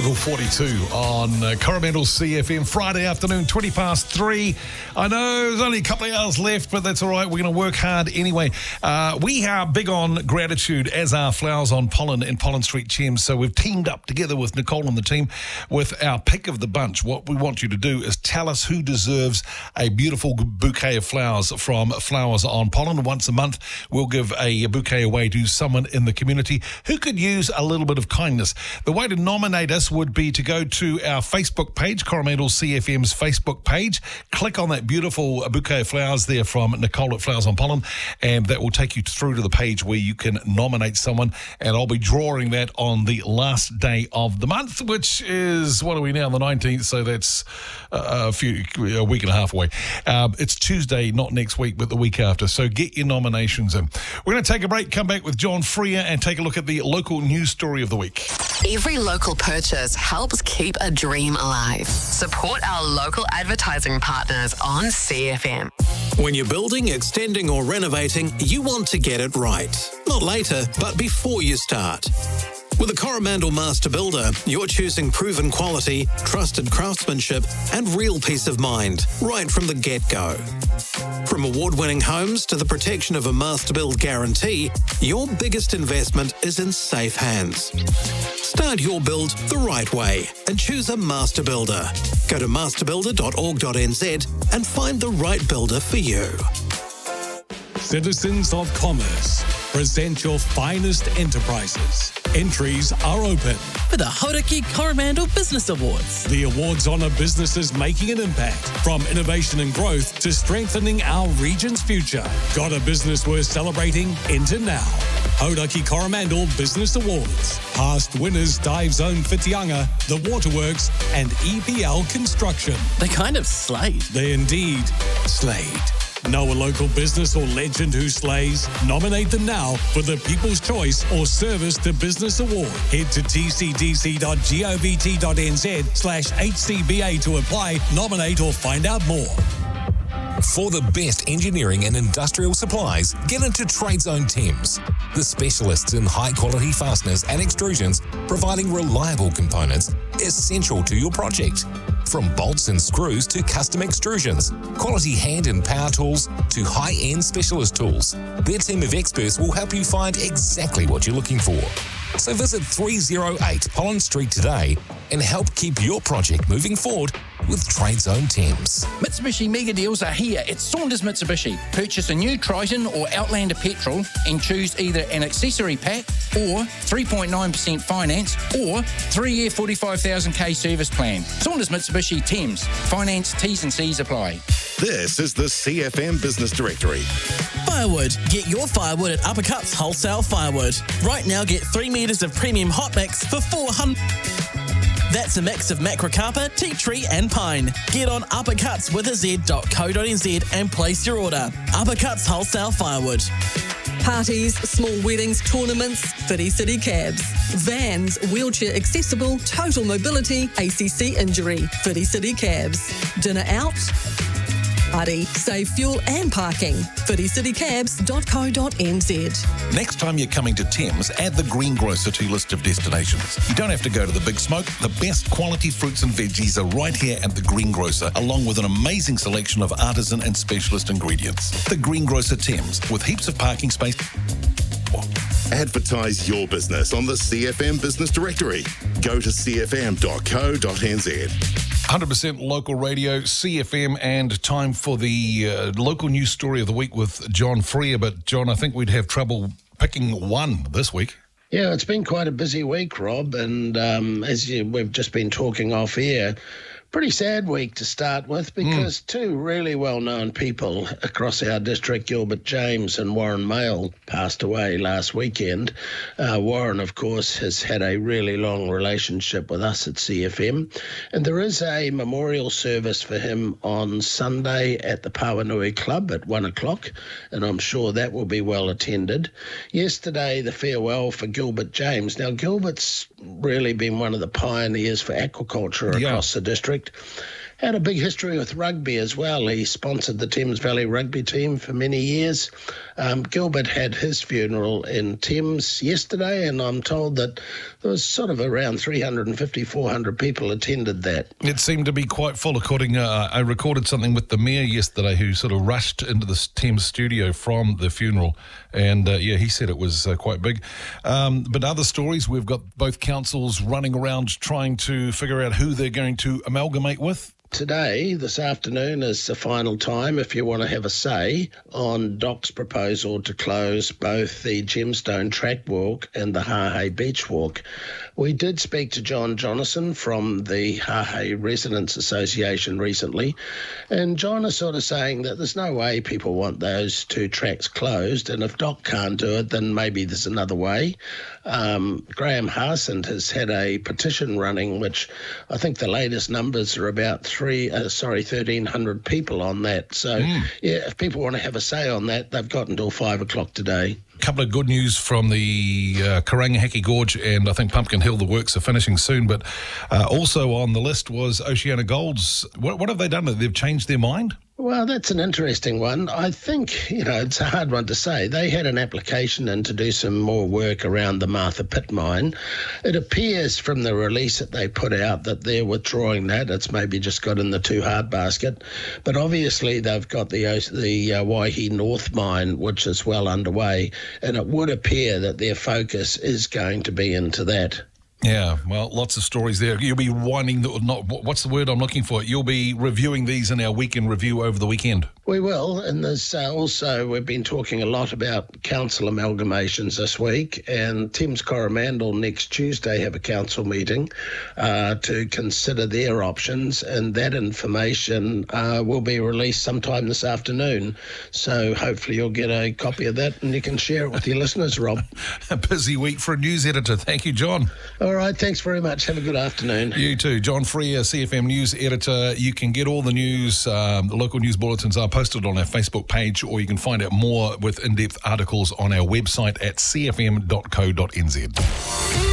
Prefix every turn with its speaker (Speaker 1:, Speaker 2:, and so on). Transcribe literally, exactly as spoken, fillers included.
Speaker 1: Level forty-two on uh, Coromandel C F M, Friday afternoon, twenty past three. I know there's only a couple of hours left, but that's all right. We're going to work hard anyway. Uh, we are big on gratitude, as are Flowers on Pollen and Pollen Street Gems. So we've teamed up together with Nicole and the team with our pick of the bunch. What we want you to do is tell us who deserves a beautiful bouquet of flowers from Flowers on Pollen. Once a month, we'll give a bouquet away to someone in the community who could use a little bit of kindness. The way to nominate us would be to go to our Facebook page, Coromandel C F M's Facebook page. Click on that beautiful bouquet of flowers there from Nicole at Flowers on Pollen, and that will take you through to the page where you can nominate someone, and I'll be drawing that on the last day of the month, which is, what are we now, the nineteenth, so that's a, few, a week and a half away. Um, it's Tuesday, not next week, but the week after, so get your nominations in. We're going to take a break, come back with John Freer, and take a look at the local news story of the week.
Speaker 2: Every local purchase helps keep a dream alive. Support our local advertising partners on C F M.
Speaker 3: When you're building, extending or renovating, you want to get it right. Not later, but before you start. With a Coromandel Master Builder, you're choosing proven quality, trusted craftsmanship and real peace of mind right from the get-go. From award-winning homes to the protection of a Master Build guarantee, your biggest investment is in safe hands. Start your build the right way and choose a Master Builder. Go to master builder dot org dot n z and find the right builder for you.
Speaker 4: Citizens of Commerce, present your finest enterprises. Entries are open
Speaker 5: for the Hauraki Coromandel Business Awards.
Speaker 4: The awards honour businesses making an impact, from innovation and growth to strengthening our region's future. Got a business worth celebrating? Enter now. Hauraki Coromandel Business Awards. Past winners: Dive Zone Whitianga, The Waterworks and E P L Construction.
Speaker 5: They kind of slayed.
Speaker 4: They indeed slayed. Know a local business or legend who slays? Nominate them now for the People's Choice or Service to Business Award. Head to t c d c dot govt dot n z slash H C B A to apply, nominate or find out more.
Speaker 6: For the best engineering and industrial supplies, get into TradeZone Thames, the specialists in high-quality fasteners and extrusions, providing reliable components essential to your project. From bolts and screws to custom extrusions, quality hand and power tools to high-end specialist tools, their team of experts will help you find exactly what you're looking for. So visit three oh eight Pollen Street today and help keep your project moving forward with TradeZone Thames.
Speaker 7: Mitsubishi mega deals are here at Saunders Mitsubishi. Purchase a new Triton or Outlander petrol and choose either an accessory pack or three point nine percent finance or three-year forty-five thousand k service plan. Saunders Mitsubishi Thames. Finance T's and C's apply.
Speaker 8: This is the C F M Business Directory.
Speaker 5: Firewood. Get your firewood at Uppercuts Wholesale Firewood. Right now, get three metres of premium hot mix for four hundred dollars. That's a mix of macrocarpa, tea tree and pine. Get on uppercuts with a z dot co dot n z and place your order. Uppercuts Wholesale Firewood.
Speaker 9: Parties, small weddings, tournaments, Whiti City Cabs. Vans, wheelchair accessible, total mobility, A C C injury, Whiti City Cabs. Dinner out? Party, save fuel and parking. whiti city cabs dot co dot n z.
Speaker 1: Next time you're coming to Thames, add the Greengrocer to your list of destinations. You don't have to go to the big smoke. The best quality fruits and veggies are right here at the Greengrocer, along with an amazing selection of artisan and specialist ingredients. The Greengrocer Thames, with heaps of parking space.
Speaker 8: Advertise your business on the C F M Business Directory. Go to c f m dot co dot n z.
Speaker 1: one hundred percent local radio, C F M, and time for the uh, local news story of the week with John Freer. But, John, I think we'd have trouble picking one this week.
Speaker 10: Yeah, it's been quite a busy week, Rob, and um, as you, we've just been talking off air, pretty sad week to start with because mm. two really well-known people across our district, Gilbert James and Warren Mail, passed away last weekend. Uh, Warren, of course, has had a really long relationship with us at C F M, and there is a memorial service for him on Sunday at the Pawanui Club at one o'clock, and I'm sure that will be well attended. Yesterday, the farewell for Gilbert James. Now, Gilbert's really been one of the pioneers for aquaculture
Speaker 1: yeah.
Speaker 10: across the district. had a big history with rugby as well. He sponsored the Thames Valley rugby team for many years. Um, Gilbert had his funeral in Thames yesterday, and I'm told that there was sort of around three hundred fifty, four hundred people attended that.
Speaker 1: It seemed to be quite full, according, uh, I recorded something with the mayor yesterday who sort of rushed into the Thames studio from the funeral, and uh, yeah, he said it was uh, quite big. Um, but other stories, we've got both councils running around trying to figure out who they're going to amalgamate with.
Speaker 10: Today, this afternoon, is the final time if you want to have a say on Doc's proposal to close both the Gemstone Track Walk and the Hahei Beach Walk. We did speak to John Jonathan from the Hahei Residents Association recently, and John is sort of saying that there's no way people want those two tracks closed, and if Doc can't do it, then maybe there's another way. Um, Graham Harsand has had a petition running, which I think the latest numbers are about three, uh, sorry, thirteen hundred people on that. So, mm. yeah, if people want to have a say on that, they've got until five o'clock today.
Speaker 1: A couple of good news from the uh, Karangahaki Gorge and I think Pumpkin Hill. The works are finishing soon, but uh, also on the list was Oceana Golds. What, what have they done? They've changed their mind?
Speaker 10: Well, that's an interesting one. I think, you know, it's a hard one to say. They had an application in to do some more work around the Martha Pit mine. It appears from the release that they put out that they're withdrawing that. It's maybe just got in the too hard basket. But obviously they've got the the uh, Waihi North mine, which is well underway, and it would appear that their focus is going to be into that.
Speaker 1: Yeah, well, lots of stories there. You'll be winding, the, not what's the word I'm looking for? You'll be reviewing these in our weekend review over the weekend.
Speaker 10: We will, and there's uh, also, we've been talking a lot about council amalgamations this week, and Thames Coromandel next Tuesday have a council meeting uh, to consider their options, and that information uh, will be released sometime this afternoon. So hopefully you'll get a copy of that and you can share it with your listeners, Rob.
Speaker 1: A busy week for a news editor. Thank you, John.
Speaker 10: All right, thanks very much. Have a good afternoon.
Speaker 1: You too. John Freer, C F M News Editor. You can get all the news, um, the local news bulletins are posted on our Facebook page, or you can find out more with in-depth articles on our website at c f m dot co dot n z.